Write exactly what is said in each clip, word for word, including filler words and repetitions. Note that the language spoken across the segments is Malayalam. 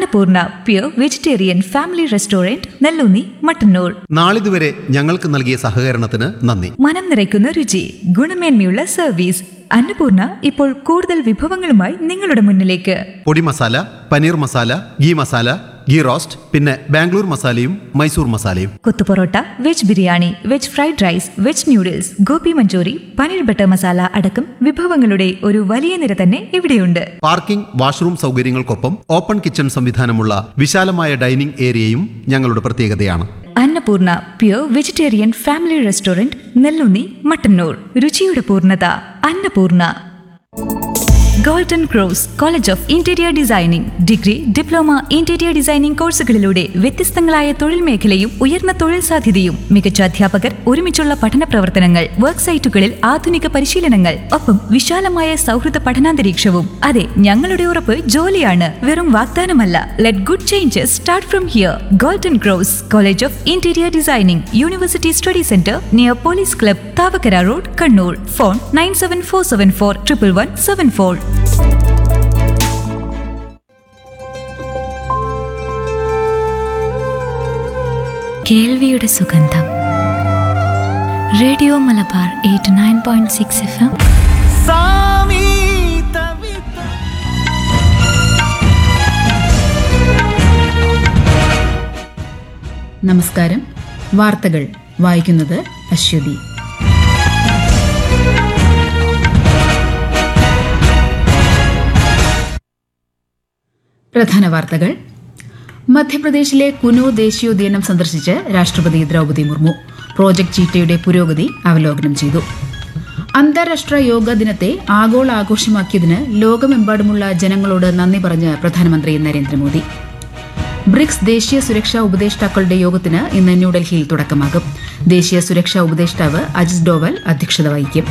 Annapurna pure vegetarian family restaurant Nelloonni Mattannur. നാളിതുവരെ ഞങ്ങൾക്ക് നൽകിയ സഹകരണത്തിന് നന്ദി. മനം നിറയ്ക്കുന്ന രുചി, ഗുണമേന്മയുള്ള സർവീസ്. അന്നപൂർണ ഇപ്പോൾ കൂടുതൽ വിഭവങ്ങളുമായി നിങ്ങളുടെ മുന്നിലേക്ക്. പൊടി മസാല, പനീർ മസാല, ഗീ മസാല, ഗീ റോസ്റ്റ്, പിന്നെ ബാംഗ്ലൂർ മസാലയും മൈസൂർ മസാലയും. കൊത്തു parotta, veg biryani, veg fried rice, veg noodles, Gopi Manchurian, paneer butter masala അടക്കം വിഭവങ്ങളുടെ ഒരു വലിയ നിര തന്നെ ഇവിടെയുണ്ട്. പാർക്കിംഗ്, വാഷ്റൂം സൗകര്യങ്ങൾക്കൊപ്പം ഓപ്പൺ കിച്ചൺ സംവിധാനമുള്ള വിശാലമായ ഡൈനിംഗ് ഏരിയയും ഞങ്ങളുടെ പ്രത്യേകതയാണ്. Annapurna pure vegetarian family restaurant Nelloonni Mattannur. രുചിയുടെ പൂർണ്ണത Annapurna. Golden cross college of interior designing degree, diploma, interior designing കോഴ്സുകളിലൂടെ വ്യത്യസ്തങ്ങളായ തൊഴിൽ മേഖലയും ഉയർന്ന തൊഴിൽ സാധ്യതയും, മികച്ച അധ്യാപകർ, ഒരുമിച്ചുള്ള പഠന പ്രവർത്തനങ്ങൾ, വർക്ക് സൈറ്റുകളിൽ ആധുനിക പരിശീലനങ്ങൾ, ഒപ്പം വിശാലമായ സൗഹൃദ പഠനാന്തരീക്ഷവും. അതെ, ഞങ്ങളുടെ ഉറപ്പ് ജോലിയാണ്, വെറും വാഗ്ദാനമല്ല. Let good changes start from here. Golden cross college of interior designing, university study centre near police club, Thavakkara road, Kannur. Phone nine seven four seven four triple one seven four. കേൾവിയുടെ സുഗന്ധം. Radio Malabar eight nine point six F M. നമസ്കാരം. വാർത്തകൾ വായിക്കുന്നത് അശ്വതി. പ്രധാന വാർത്തകൾ. മധ്യപ്രദേശിലെ കുനോ ദേശീയോദ്യാനം സന്ദർശിച്ച് രാഷ്ട്രപതി ദ്രൌപദി മുർമു പ്രോജക്ട് ചീറ്റയുടെ പുരോഗതി അവലോകനം ചെയ്തു. അന്താരാഷ്ട്ര യോഗ ദിനത്തെ ആഗോള ആഘോഷമാക്കിയതിന് ലോകമെമ്പാടുമുള്ള ജനങ്ങളോട് നന്ദി പറഞ്ഞ് പ്രധാനമന്ത്രി നരേന്ദ്രമോദി. ബ്രിക്സ് ദേശീയ സുരക്ഷാ ഉപദേഷ്ടാക്കളുടെ യോഗത്തിന് ഇന്ന് ന്യൂഡൽഹിയിൽ തുടക്കമാകും. ദേശീയ സുരക്ഷാ ഉപദേഷ്ടാവ് അജിത് ഡോവൽ അധ്യക്ഷത വഹിക്കും.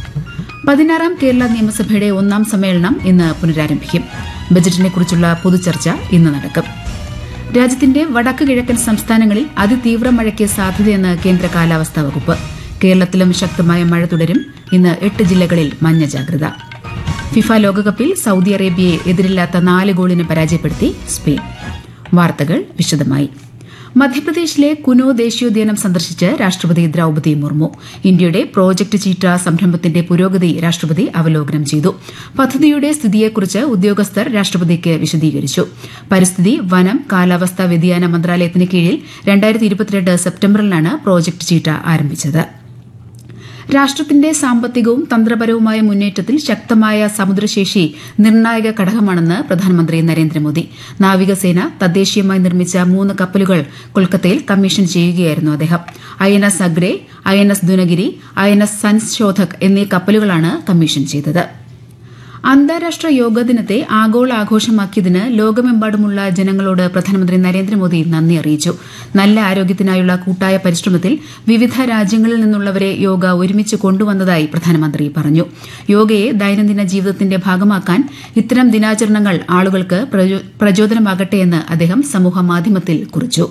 പതിനാറാം കേരള നിയമസഭയുടെ ഒന്നാം സമ്മേളനം ഇന്ന് പുനരാരംഭിക്കും. ബജറ്റിനെക്കുറിച്ചുള്ള പൊതുചർച്ച ഇന്ന് നടക്കും. രാജ്യത്തിന്റെ വടക്ക് കിഴക്കൻ സംസ്ഥാനങ്ങളിൽ അതിതീവ്ര മഴയ്ക്ക് സാധ്യതയെന്ന് കേന്ദ്ര കാലാവസ്ഥാ വകുപ്പ്. കേരളത്തിലും ശക്തമായ മഴ തുടരും. ഇന്ന് എട്ട് ജില്ലകളിൽ മഞ്ഞ ജാഗ്രത. ഫിഫ ലോകകപ്പിൽ സൗദി അറേബ്യയെ എതിരില്ലാത്ത നാല് ഗോളിന് പരാജയപ്പെടുത്തി സ്പെയിൻ. വാർത്തകൾ വിശദമായി. മധ്യപ്രദേശിലെ കുനോ ദേശീയോദ്യാനം സന്ദർശിച്ച് രാഷ്ട്രപതി ദ്രൌപദി മുർമു ഇന്ത്യയുടെ പ്രോജക്ട് ചീറ്റ സംരംഭത്തിന്റെ പുരോഗതി രാഷ്ട്രപതി അവലോകനം ചെയ്തു. പദ്ധതിയുടെ സ്ഥിതിയെക്കുറിച്ച് ഉദ്യോഗസ്ഥർ രാഷ്ട്രപതിക്ക് വിശദീകരിച്ചു. പരിസ്ഥിതി, വനം, കാലാവസ്ഥാ വ്യതിയാന മന്ത്രാലയത്തിന് കീഴിൽ രണ്ടായിരത്തി ഇരുപത്തിരണ്ട് സെപ്റ്റംബറിലാണ് പ്രോജക്ട് ചീറ്റ ആരംഭിച്ചത്. രാഷ്ട്രത്തിന്റെ സാമ്പത്തികവും തന്ത്രപരവുമായ മുന്നേറ്റത്തിൽ ശക്തമായ സമുദ്രശേഷി നിർണായക ഘടകമാണെന്ന് പ്രധാനമന്ത്രി നരേന്ദ്രമോദി. നാവികസേന തദ്ദേശീയമായി നിർമ്മിച്ച മൂന്ന് കപ്പലുകൾ കൊൽക്കത്തയിൽ കമ്മീഷൻ ചെയ്യുകയായിരുന്നു അദ്ദേഹം. I N S Agre, I N S Dunagiri, I N S Sanshodhak എന്നീ കപ്പലുകളാണ് കമ്മീഷൻ ചെയ്തത്. അന്താരാഷ്ട്ര യോഗ ദിനത്തെ ആഗോള ആഘോഷമാക്കിയതിന് ലോകമെമ്പാടുമുള്ള ജനങ്ങളോട് പ്രധാനമന്ത്രി നരേന്ദ്രമോദി നന്ദി അറിയിച്ചു. നല്ല ആരോഗ്യത്തിനായുള്ള കൂട്ടായ പരിശ്രമത്തിൽ വിവിധ രാജ്യങ്ങളിൽ നിന്നുള്ളവരെ യോഗ ഒരുമിച്ച് കൊണ്ടുവന്നതായി പ്രധാനമന്ത്രി പറഞ്ഞു. യോഗയെ ദൈനംദിന ജീവിതത്തിന്റെ ഭാഗമാക്കാൻ ഇത്തരം ദിനാചരണങ്ങൾ ആളുകൾക്ക് പ്രചോദനമാകട്ടെയെന്ന് അദ്ദേഹം സമൂഹമാധ്യമത്തിൽ കുറിച്ചു.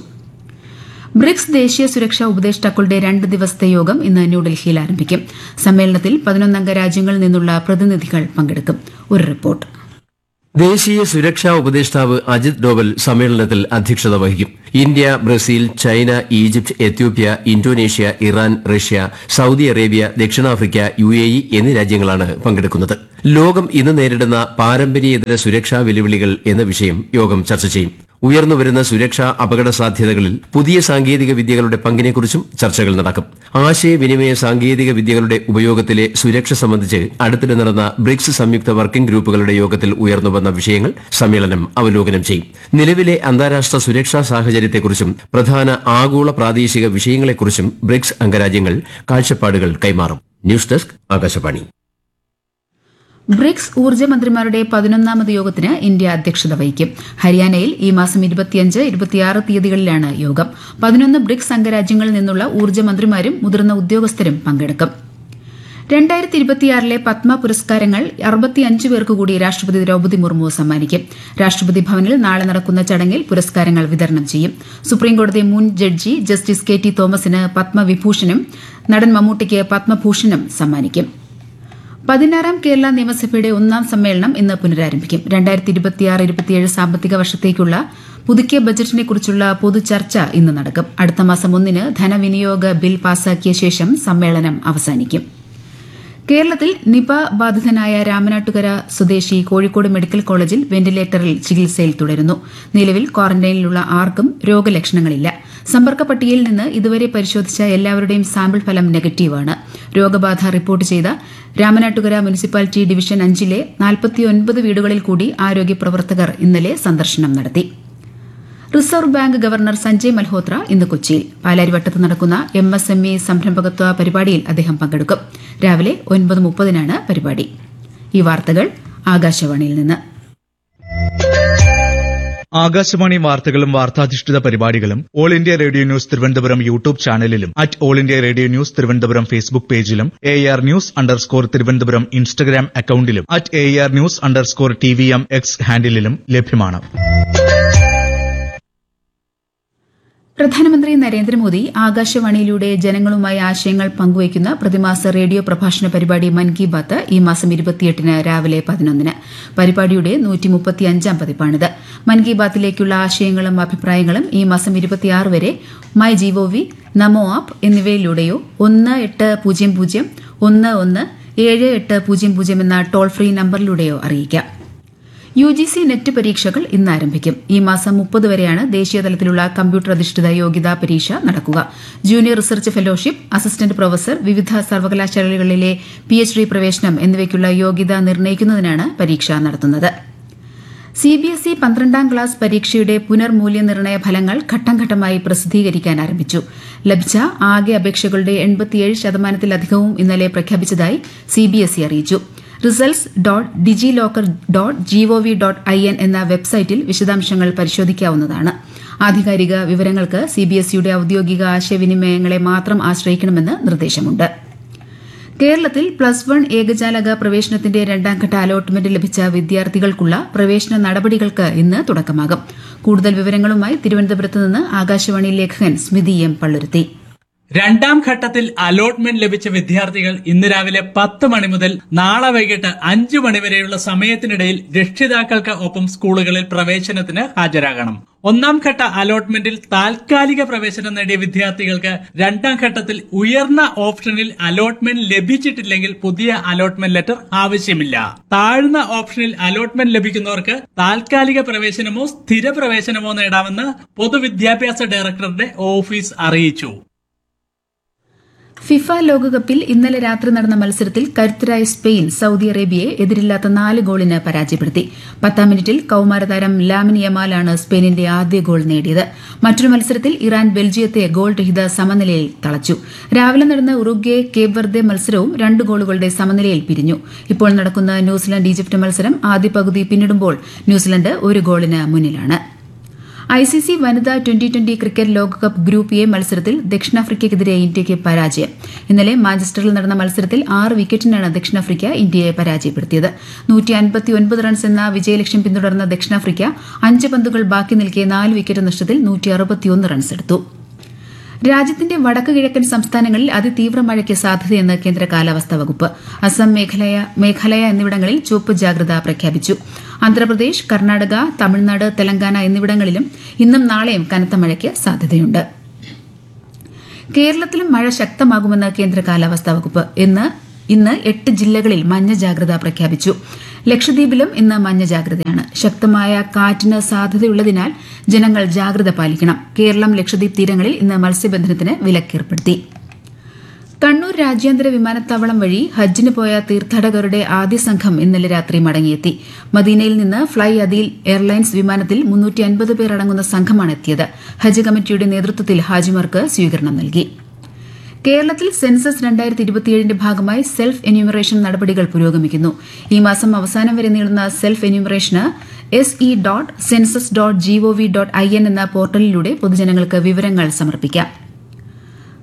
ബ്രിക്സ് ദേശീയ സുരക്ഷാ ഉപദേഷ്ടാക്കളുടെ രണ്ട് ദിവസത്തെ യോഗം ഇന്ന് ന്യൂഡൽഹിയിൽ ആരംഭിക്കും. സമ്മേളനത്തിൽ പതിനൊന്നംഗ രാജ്യങ്ങളിൽ നിന്നുള്ള പ്രതിനിധികൾ പങ്കെടുക്കും. ഒരു റിപ്പോർട്ട്. ദേശീയ സുരക്ഷാ ഉപദേഷ്ടാവ് അജിത് ഡോവൽ സമ്മേളനത്തിൽ അധ്യക്ഷത വഹിക്കും. India, Brazil, China, Egypt, Ethiopia, Indonesia, Iran, Russia, Saudi Arabia, ദക്ഷിണാഫ്രിക്ക, യു എ ഇ എന്നീ രാജ്യങ്ങളാണ് പങ്കെടുക്കുന്നത്. ലോകം ഇന്ന് നേരിടുന്ന പാരമ്പര്യേതര സുരക്ഷാ വെല്ലുവിളികൾ എന്ന വിഷയം യോഗം ചർച്ച ചെയ്യും. ഉയർന്നുവരുന്ന സുരക്ഷാ അപകട സാധ്യതകളിൽ പുതിയ സാങ്കേതിക വിദ്യകളുടെ പങ്കിനെക്കുറിച്ചും ചർച്ചകൾ നടക്കും. ആശയവിനിമയ സാങ്കേതിക വിദ്യകളുടെ ഉപയോഗത്തിലെ സുരക്ഷ സംബന്ധിച്ച് അടുത്തിടെ നടന്ന ബ്രിക്സ് സംയുക്ത വർക്കിംഗ് ഗ്രൂപ്പുകളുടെ യോഗത്തിൽ ഉയർന്നുവന്ന വിഷയങ്ങൾ സമ്മേളനം അവലോകനം ചെയ്യും. നിലവിലെ അന്താരാഷ്ട്ര സുരക്ഷാ സാഹചര്യത്തെക്കുറിച്ചും പ്രധാന ആഗോള പ്രാദേശിക വിഷയങ്ങളെക്കുറിച്ചും ബ്രിക്സ് അംഗരാജ്യങ്ങൾ കാഴ്ചപ്പാടുകൾ കൈമാറും. News desk, Akashvani. ബ്രിക്സ് ഊർജ്ജ മന്ത്രിമാരുടെ പതിനൊന്നാമത് യോഗത്തിന് ഇന്ത്യ അധ്യക്ഷത വഹിക്കും. ഹരിയാനയിൽ ഈ മാസം ഇരുപത്തിയഞ്ച് ഇരുപത്തിയാറ് തീയതികളിലാണ് യോഗം. പതിനൊന്ന് ബ്രിക്സ് അംഗരാജ്യങ്ങളിൽ നിന്നുള്ള ഊർജ്ജ മന്ത്രിമാരും മുതിർന്ന ഉദ്യോഗസ്ഥരും പങ്കെടുക്കും. രണ്ടായിരത്തി ഇരുപത്തിയാറിലെ പത്മ പുരസ്കാരങ്ങൾ അറുപത്തിയഞ്ച് പേർക്ക് കൂടി രാഷ്ട്രപതി ദ്രൌപദി മുർമു സമ്മാനിക്കും. രാഷ്ട്രപതി ഭവനിൽ നാളെ നടക്കുന്ന ചടങ്ങിൽ പുരസ്കാരങ്ങൾ വിതരണം ചെയ്യും. സുപ്രീംകോടതി മുൻ ജഡ്ജി ജസ്റ്റിസ് കെ ടി തോമസിന് പത്മവിഭൂഷണും നടൻ മമ്മൂട്ടിക്ക് പത്മഭൂഷണും സമ്മാനിക്കും. പതിനാറാം കേരള നിയമസഭയുടെ ഒന്നാം സമ്മേളനം ഇന്ന് പുനരാരംഭിക്കും. രണ്ടായിരത്തി ഇരുപത്തിയാറ് ഇരുപത്തിയേഴ് സാമ്പത്തിക വർഷത്തേക്കുള്ള പുതുക്കിയ ബജറ്റിനെ കുറിച്ചുള്ള പൊതുചർച്ച ഇന്ന് നടക്കും. അടുത്ത മാസം ഒന്നിന് ധനവിനിയോഗ ബിൽ പാസാക്കിയ ശേഷം സമ്മേളനം അവസാനിക്കും. കേരളത്തിൽ നിപ ബാധിതനായ രാമനാട്ടുകര സ്വദേശി കോഴിക്കോട് മെഡിക്കൽ കോളേജിൽ വെന്റിലേറ്ററിൽ ചികിത്സയിൽ തുടരുന്നു. നിലവിൽ ക്വാറന്റൈനിലുള്ള ആർക്കും രോഗലക്ഷണങ്ങളില്ല. സമ്പർക്ക പട്ടികയിൽ നിന്ന് ഇതുവരെ പരിശോധിച്ച എല്ലാവരുടെയും സാമ്പിൾ ഫലം നെഗറ്റീവാണ്. രോഗബാധ റിപ്പോർട്ട് ചെയ്ത രാമനാട്ടുകര മുനിസിപ്പാലിറ്റി ഡിവിഷൻ അഞ്ചിലെ നാൽപ്പത്തിയൊൻപത് വീടുകളിൽ കൂടി ആരോഗ്യ പ്രവർത്തകർ ഇന്നലെ സന്ദർശനം നടത്തി. Reserve bank governor Sanjay Malhotra ഇന്ന് കൊച്ചിയിൽ പാലാരിവട്ടത്ത് നടക്കുന്ന എം എസ് എം ഇ സംരംഭകത്വ പരിപാടിയിൽ അദ്ദേഹം പങ്കെടുക്കും. രാവിലെ ഒൻപത് മുപ്പതിനാണ് പരിപാടി. ഈ വാർത്തകൾ ആകാശവാണിയിൽ നിന്ന്. ആകാശവാണി വാർത്തകളും വാർത്താധിഷ്ഠിത പരിപാടികളും all India radio news Thiruvananthapuram YouTube ചാനലിലും at all India radio news Thiruvananthapuram Facebook പേജിലും A R news underscore Thiruvananthapuram Instagram അക്കൌണ്ടിലും at A R news underscore T V M X ഹാൻഡിലും ലഭ്യമാണ്. പ്രധാനമന്ത്രി നരേന്ദ്രമോദി ആകാശവാണിയിലൂടെ ജനങ്ങളുമായി ആശയങ്ങൾ പങ്കുവയ്ക്കുന്ന പ്രതിമാസ റേഡിയോ പ്രഭാഷണ പരിപാടി മൻ കി ബാത്ത് ഈ മാസം ഇരുപത്തിയെട്ടിന് രാവിലെ പതിനൊന്നിന്. പരിപാടിയുടെ നൂറ്റിമുപ്പത്തിയഞ്ചാം പതിപ്പാണിത്. മൻ കി ബാത്തിലേക്കുള്ള ആശയങ്ങളും അഭിപ്രായങ്ങളും ഈ മാസം ഇരുപത്തിയാറ് വരെ മൈ ജിഒവി, നമോ ആപ്പ് എന്നിവയിലൂടെയോ ഒന്ന് എട്ട് പൂജ്യം പൂജ്യം ഒന്ന് ഒന്ന് ഏഴ് എട്ട് പൂജ്യം പൂജ്യം എന്ന ടോൾ ഫ്രീ നമ്പറിലൂടെയോ അറിയിക്കാം. യു ജി സി നെറ്റ് പരീക്ഷകൾ ഇന്ന് ആരംഭിക്കും. ഈ മാസം മുപ്പത് വരെയാണ് ദേശീയതലത്തിലുള്ള കമ്പ്യൂട്ടർ അധിഷ്ഠിത യോഗ്യതാ പരീക്ഷ നടക്കുക. Junior research fellowship, assistant professor, വിവിധ സർവകലാശാലകളിലെ പി എച്ച് ഡി പ്രവേശനം എന്നിവയ്ക്കുള്ള യോഗ്യത നിർണ്ണയിക്കുന്നതിനാണ് പരീക്ഷ നടത്തുന്നത്. സി ബി എസ് ഇ പന്ത്രണ്ടാം ക്ലാസ് പരീക്ഷയുടെ പുനർമൂല്യനിർണ്ണയ ഫലങ്ങൾ ഘട്ടംഘട്ടമായി പ്രസിദ്ധീകരിക്കാൻ ആരംഭിച്ചു. ലഭിച്ച ആകെ അപേക്ഷകളുടെ എൺപത്തിയേഴ് ശതമാനത്തിലധികവും ഇന്നലെ പ്രഖ്യാപിച്ചതായി സി ബി എസ് ഇ അറിയിച്ചു. Results dot digi locker dot G O V dot I N എന്ന വെബ്സൈറ്റിൽ വിശദാംശങ്ങൾ പരിശോധിക്കാവുന്നതാണ്. ആധികാരിക വിവരങ്ങൾക്ക് സി ബി എസ് ഇയുടെ ഔദ്യോഗിക ആശയവിനിമയങ്ങളെ മാത്രം ആശ്രയിക്കണമെന്ന് നിർദ്ദേശമുണ്ട്. കേരളത്തിൽ പ്ലസ് വൺ ഏകജാലക പ്രവേശനത്തിന്റെ രണ്ടാംഘട്ട അലോട്ട്മെന്റ് ലഭിച്ച വിദ്യാർത്ഥികൾക്കുള്ള പ്രവേശന നടപടികൾക്ക് ഇന്ന് തുടക്കമാകും. കൂടുതൽ വിവരങ്ങളുമായി തിരുവനന്തപുരത്ത് നിന്ന് ആകാശവാണി ലേഖകൻ സ്മിതി എം പള്ളുരുത്തി. രണ്ടാം ഘട്ടത്തിൽ അലോട്ട്മെന്റ് ലഭിച്ച വിദ്യാർത്ഥികൾ ഇന്ന് രാവിലെ പത്ത് മണി മുതൽ നാളെ വൈകിട്ട് അഞ്ചു മണിവരെയുള്ള സമയത്തിനിടയിൽ രക്ഷിതാക്കൾക്ക് ഒപ്പം സ്കൂളുകളിൽ പ്രവേശനത്തിന് ഹാജരാകണം. ഒന്നാം ഘട്ട അലോട്ട്മെന്റിൽ താൽക്കാലിക പ്രവേശനം നേടിയ വിദ്യാർത്ഥികൾക്ക് രണ്ടാം ഘട്ടത്തിൽ ഉയർന്ന ഓപ്ഷനിൽ അലോട്ട്മെന്റ് ലഭിച്ചിട്ടില്ലെങ്കിൽ പുതിയ അലോട്ട്മെന്റ് ലെറ്റർ ആവശ്യമില്ല. താഴ്ന്ന ഓപ്ഷനിൽ അലോട്ട്മെന്റ് ലഭിക്കുന്നവർക്ക് താൽക്കാലിക പ്രവേശനമോ സ്ഥിര പ്രവേശനമോ നേടാമെന്ന് പൊതുവിദ്യാഭ്യാസ ഡയറക്ടറുടെ ഓഫീസ് അറിയിച്ചു. ഫിഫ ലോകകപ്പിൽ ഇന്നലെ രാത്രി നടന്ന മത്സരത്തിൽ കരുത്തരായ സ്പെയിൻ സൌദി അറേബ്യയെ എതിരില്ലാത്ത നാല് ഗോളിന് പരാജയപ്പെടുത്തി. പത്താം മിനിറ്റിൽ കൌമാരതാരം ലാമിൻ യമാലാണ് സ്പെയിനിന്റെ ആദ്യ ഗോൾ നേടിയത്. മറ്റൊരു മത്സരത്തിൽ ഇറാൻ ബെൽജിയത്തെ ഗോൾ രഹിത സമനിലയിൽ തളച്ചു. രാവിലെ നടന്ന ഉറുഗ്വേ കേപ്പ് വെർദെ മത്സരവും രണ്ട് ഗോളുകളുടെ സമനിലയിൽ പിരിഞ്ഞു. ഇപ്പോൾ നടക്കുന്ന ന്യൂസിലൻഡ് ഈജിപ്ത് മത്സരം ആദ്യ പകുതി പിന്നിടുമ്പോൾ ന്യൂസിലൻഡ് ഒരു ഗോളിന് മുന്നിലാണ്. ഐ സി സി വനിതാ ട്വന്റി ട്വന്റി ക്രിക്കറ്റ് ലോകകപ്പ് ഗ്രൂപ്പ് എ മത്സരത്തിൽ ദക്ഷിണാഫ്രിക്കയ്ക്കെതിരെ ഇന്ത്യയ്ക്ക് പരാജയം. ഇന്നലെ മാഞ്ചസ്റ്ററിൽ നടന്ന മത്സരത്തിൽ ആറ് വിക്കറ്റിനാണ് ദക്ഷിണാഫ്രിക്ക ഇന്ത്യയെ പരാജയപ്പെടുത്തിയത്. നൂറ്റി അൻപത്തിയൊൻപത് റൺസ് എന്ന വിജയലക്ഷ്യം പിന്തുടർന്ന ദക്ഷിണാഫ്രിക്ക അഞ്ച് പന്തുകൾ ബാക്കി നിൽക്കെ നാല് വിക്കറ്റ് നഷ്ടത്തിൽ നൂറ്റി അറുപത്തിയൊന്ന് റൺസ് എടുത്തു. രാജ്യത്തിന്റെ വടക്ക് കിഴക്കൻ സംസ്ഥാനങ്ങളിൽ അതിതീവ്ര മഴയ്ക്ക് സാധ്യതയെന്ന് കേന്ദ്ര കാലാവസ്ഥാ വകുപ്പ്. അസം, മേഘാലയ മേഘാലയ എന്നിവിടങ്ങളിൽ ചുവപ്പ് ജാഗ്രത പ്രഖ്യാപിച്ചു. ആന്ധ്രാപ്രദേശ്, കർണാടക, തമിഴ്നാട്, തെലങ്കാന എന്നിവിടങ്ങളിലും ഇന്നും നാളെയും കനത്ത മഴയ്ക്ക് സാധ്യതയുണ്ട്. കേരളത്തിലും മഴ ശക്തമാകുമെന്ന് കേന്ദ്ര കാലാവസ്ഥാ വകുപ്പ്. ഇന്ന് ഇന്ന് എട്ട് ജില്ലകളിൽ മഞ്ഞ ജാഗ്രത പ്രഖ്യാപിച്ചു. ലക്ഷദ്വീപിലും ഇന്ന് മഞ്ഞ ജാഗ്രതയാണ്. ശക്തമായ കാറ്റിന് സാധ്യതയുള്ളതിനാൽ ജനങ്ങൾ ജാഗ്രത പാലിക്കണം. കേരളം, ലക്ഷദ്വീപ് തീരങ്ങളിൽ ഇന്ന് മത്സ്യബന്ധനത്തിന് വിലക്കേർപ്പെടുത്തി. കണ്ണൂർ രാജ്യാന്തര വിമാനത്താവളം വഴി ഹജ്ജിന് പോയ തീർത്ഥാടകരുടെ ആദ്യ സംഘം ഇന്നലെ രാത്രി മടങ്ങിയെത്തി. മദീനയിൽ നിന്ന് ഫ്ളൈ അദീൽ എയർലൈൻസ് വിമാനത്തിൽ മുന്നൂറ്റി അൻപത് പേർ അടങ്ങുന്ന സംഘമാണ് എത്തിയത്. ഹജ്ജ് കമ്മിറ്റിയുടെ നേതൃത്വത്തിൽ ഹാജിമാർക്ക് സ്വീകരണം നൽകി. കേരളത്തിൽ സെൻസസ് രണ്ടായിരത്തി ഇരുപത്തിയേഴിന്റെ ഭാഗമായി സെൽഫ് എന്യൂമറേഷൻ നടപടികൾ പുരോഗമിക്കുന്നു. ഈ മാസം അവസാനം വരെ നീളുന്ന self എന്യൂമറേഷന് S E dot census dot G O V dot I N എന്ന പോർട്ടലിലൂടെ പൊതുജനങ്ങൾക്ക് വിവരങ്ങൾ സമർപ്പിക്കാം.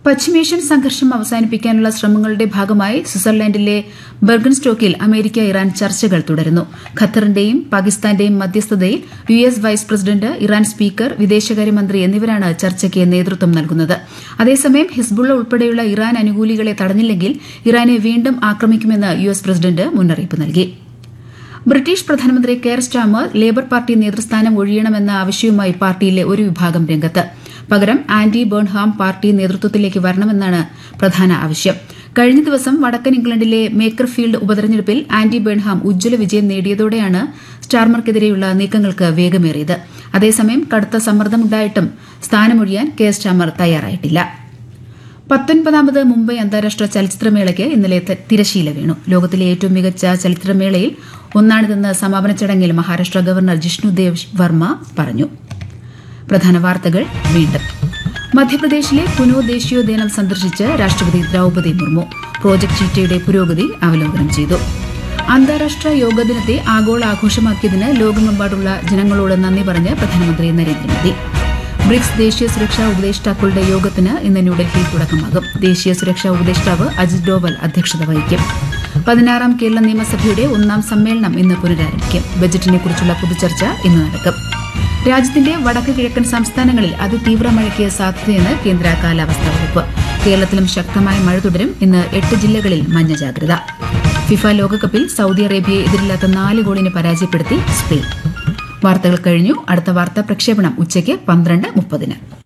പശ്ചിമേഷ്യൻ സംഘർഷം അവസാനിപ്പിക്കാനുള്ള ശ്രമങ്ങളുടെ ഭാഗമായി സ്വിറ്റ്സർലൻഡിലെ ബെർഗൻസ്റ്റോക്കിൽ അമേരിക്ക ഇറാൻ ചർച്ചകൾ തുടരുന്നു. ഖത്തറിന്റെയും പാകിസ്ഥാന്റെയും മധ്യസ്ഥതയിൽ U S vice president, Iran speaker, വിദേശകാര്യമന്ത്രി എന്നിവരാണ് ചർച്ചയ്ക്ക് നേതൃത്വം നൽകുന്നത്. അതേസമയം ഹിസ്ബുള്ള ഉൾപ്പെടെയുള്ള ഇറാൻ അനുകൂലികളെ തടഞ്ഞില്ലെങ്കിൽ ഇറാനെ വീണ്ടും ആക്രമിക്കുമെന്ന് യു എസ് പ്രസിഡന്റ് മുന്നറിയിപ്പ് നൽകി. ബ്രിട്ടീഷ് പ്രധാനമന്ത്രി കെയർ സ്റ്റാമർ ലേബർ പാർട്ടി നേതൃസ്ഥാനം ഒഴിയണമെന്ന ആവശ്യവുമായി പാർട്ടിയിലെ ഒരു വിഭാഗം രംഗത്ത്. പകരം ആൻഡി ബേൺഹാം പാർട്ടി നേതൃത്വത്തിലേക്ക് വരണമെന്നാണ് പ്രധാന ആവശ്യം. കഴിഞ്ഞ ദിവസം വടക്കൻ ഇംഗ്ലണ്ടിലെ മേക്കർഫീൽഡ് ഉപതെരഞ്ഞെടുപ്പിൽ ആൻഡി ബേൺഹാം ഉജ്ജ്വല വിജയം നേടിയതോടെയാണ് സ്റ്റാർമർക്കെതിരെയുള്ള നീക്കങ്ങൾക്ക് വേഗമേറിയത്. അതേസമയം കടുത്ത സമ്മർദ്ദമുണ്ടായിട്ടും സ്ഥാനമൊഴിയാൻ കെയർ സ്റ്റാമർ തയ്യാറായിട്ടില്ല. പത്തൊൻപതാമത് മുംബൈ അന്താരാഷ്ട്ര ചലച്ചിത്രമേളയ്ക്ക് ഇന്നലെ തിരശീല വീണു. ലോകത്തിലെ ഏറ്റവും മികച്ച ചലച്ചിത്രമേളയിൽ ഒന്നാണിതെന്ന് സമാപന ചടങ്ങിൽ മഹാരാഷ്ട്ര ഗവർണർ ജിഷ്ണുദേവ് വർമ്മ പറഞ്ഞു. പ്രധാന വാർത്തകൾ വീണ്ടും. മധ്യപ്രദേശിലെ കുനോ ദേശീയോദ്യാനം സന്ദർശിച്ച് രാഷ്ട്രപതി ദ്രൌപദി മുർമു. പ്രോജക്ട് ചീറ്റയുടെ പുരോഗതി അവലോകനം ചെയ്തു. അന്താരാഷ്ട്ര യോഗ ദിനത്തെ ആഗോള ആഘോഷമാക്കിയതിന് ലോകമെമ്പാടുള്ള ജനങ്ങളോട് നന്ദി പറഞ്ഞ് പ്രധാനമന്ത്രി നരേന്ദ്രമോദി. ബ്രിക്സ് ദേശീയ സുരക്ഷാ ഉപദേഷ്ടാക്കളുടെ യോഗത്തിന് ഇന്ന് ന്യൂഡൽഹിയിൽ തുടക്കമാകും. ദേശീയ സുരക്ഷാ ഉപദേഷ്ടാവ് അജിത് ഡോവൽ അധ്യക്ഷത വഹിക്കും. പതിനാറാം കേരള നിയമസഭയുടെ ഒന്നാം സമ്മേളനം ഇന്ന് പുനരാരംഭിക്കും. ബജറ്റിനെക്കുറിച്ചുള്ള പൊതുചർച്ച ഇന്ന് നടക്കും. രാജ്യത്തിന്റെ വടക്ക് കിഴക്കൻ സംസ്ഥാനങ്ങളിൽ അതിതീവ്ര മഴയ്ക്ക് സാധ്യതയെന്ന് കേന്ദ്ര കാലാവസ്ഥാ വകുപ്പ്. കേരളത്തിലും ശക്തമായ മഴ തുടരും. ഇന്ന് എട്ട് ജില്ലകളിൽ മഞ്ഞ ജാഗ്രത. ഫിഫ ലോകകപ്പിൽ സൌദി അറേബ്യയെ എതിരില്ലാത്ത നാല് ഗോളിന് പരാജയപ്പെടുത്തി സ്പെയിൻ. വാർത്തകൾ കഴിഞ്ഞു. അടുത്ത വാർത്താ പ്രക്ഷേപണം ഉച്ചയ്ക്ക് പന്ത്രണ്ട് മുപ്പതിന്.